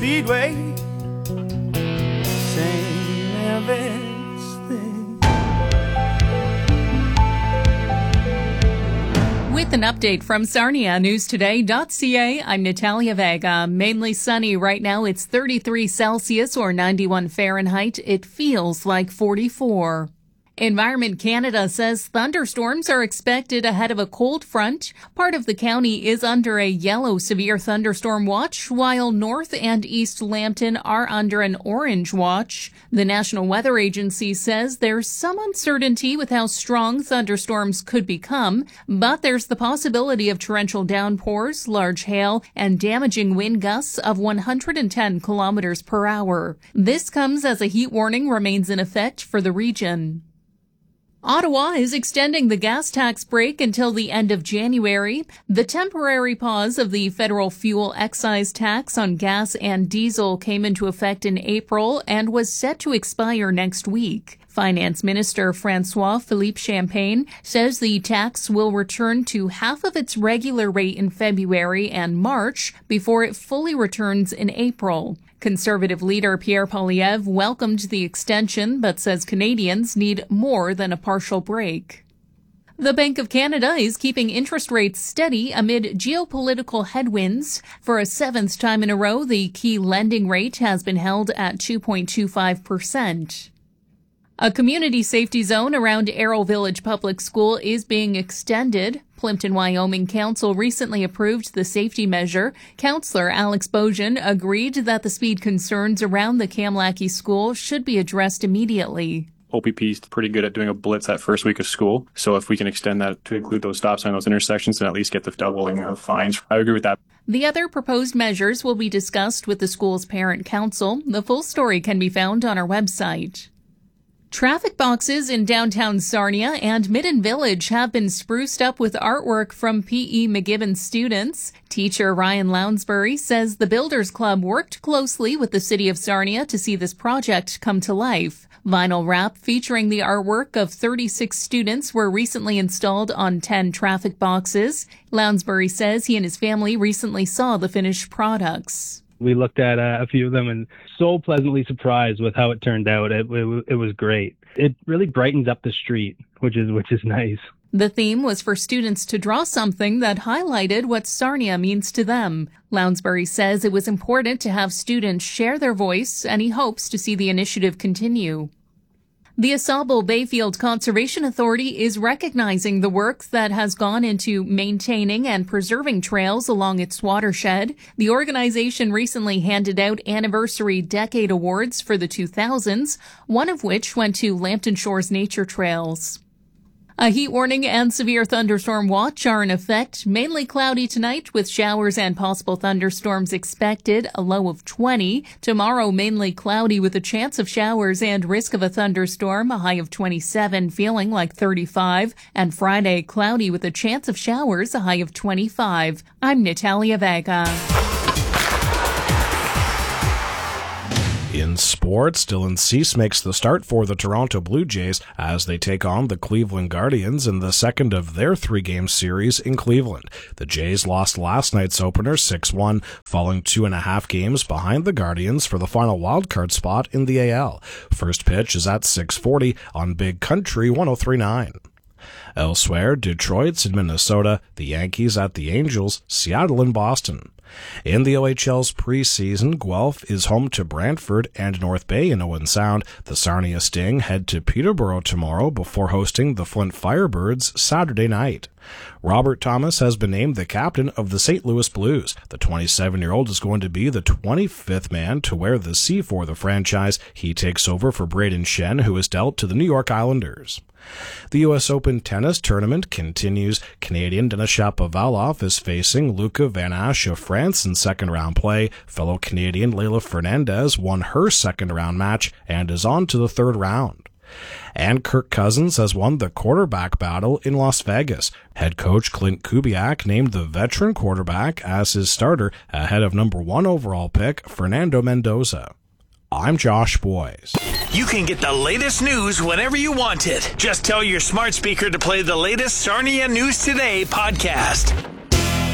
Speedway, St. Everything. With an update from Sarnia, newstoday.ca, I'm Natalia Vega. Mainly sunny right now. It's 33 Celsius or 91 Fahrenheit. It feels like 44. Environment Canada says thunderstorms are expected ahead of a cold front. Part of the county is under a yellow severe thunderstorm watch, while North and East Lambton are under an orange watch. The National Weather Agency says there's some uncertainty with how strong thunderstorms could become, but there's the possibility of torrential downpours, large hail, and damaging wind gusts of 110 kilometers per hour. This comes as a heat warning remains in effect for the region. Ottawa is extending the gas tax break until the end of January. The temporary pause of the federal fuel excise tax on gas and diesel came into effect in April and was set to expire next week. Finance Minister François-Philippe Champagne says the tax will return to half of its regular rate in February and March before it fully returns in April. Conservative leader Pierre Poilievre welcomed the extension, but says Canadians need more than a partial break. The Bank of Canada is keeping interest rates steady amid geopolitical headwinds. For a seventh time in a row, the key lending rate has been held at 2.25%. A community safety zone around Arrow Village Public School is being extended. Plimpton, Wyoming Council recently approved the safety measure. Councillor Alex Bojan agreed that the speed concerns around the Kamlaki school should be addressed immediately. OPP is pretty good at doing a blitz that first week of school. So if we can extend that to include those stops on those intersections and at least get the doubling of fines, I agree with that. The other proposed measures will be discussed with the school's parent council. The full story can be found on our website. Traffic boxes in downtown Sarnia and Midden Village have been spruced up with artwork from P.E. McGibbon students. Teacher Ryan Lounsbury says the Builders Club worked closely with the city of Sarnia to see this project come to life. Vinyl wrap featuring the artwork of 36 students were recently installed on 10 traffic boxes. Lounsbury says he and his family recently saw the finished products. We looked at a few of them and so pleasantly surprised with how it turned out. It was great. It really brightens up the street, which is nice. The theme was for students to draw something that highlighted what Sarnia means to them. Lounsbury says it was important to have students share their voice, and he hopes to see the initiative continue. The Asable Bayfield Conservation Authority is recognizing the work that has gone into maintaining and preserving trails along its watershed. The organization recently handed out Anniversary Decade Awards for the 2000s, one of which went to Lambton Shores Nature Trails. A heat warning and severe thunderstorm watch are in effect. Mainly cloudy tonight with showers and possible thunderstorms expected, a low of 20. Tomorrow, mainly cloudy with a chance of showers and risk of a thunderstorm, a high of 27, feeling like 35. And Friday, cloudy with a chance of showers, a high of 25. I'm Natalia Vega. In sports, Dylan Cease makes the start for the Toronto Blue Jays as they take on the Cleveland Guardians in the second of their three-game series in Cleveland. The Jays lost last night's opener 6-1, falling 2.5 games behind the Guardians for the final wildcard spot in the AL. First pitch is at 6:40 on Big Country 103.9. Elsewhere, Detroit's in Minnesota, the Yankees at the Angels, Seattle and Boston. In the OHL's preseason, Guelph is home to Brantford and North Bay in Owen Sound. The Sarnia Sting head to Peterborough tomorrow before hosting the Flint Firebirds Saturday night. Robert Thomas has been named the captain of the St. Louis Blues. The 27-year-old is going to be the 25th man to wear the C for the franchise. He takes over for Braden Shen, who is dealt to the New York Islanders. The U.S. Open tennis tournament continues. Canadian Denis Shapovalov is facing Luca Van Assche of France in second-round play. Fellow Canadian Leylah Fernandez won her second-round match and is on to the third round. And Kirk Cousins has won the quarterback battle in Las Vegas. Head coach Clint Kubiak named the veteran quarterback as his starter ahead of number 1 overall pick Fernando Mendoza. I'm Josh Boyes. You can get the latest news whenever you want it. Just tell your smart speaker to play the latest Sarnia News Today podcast.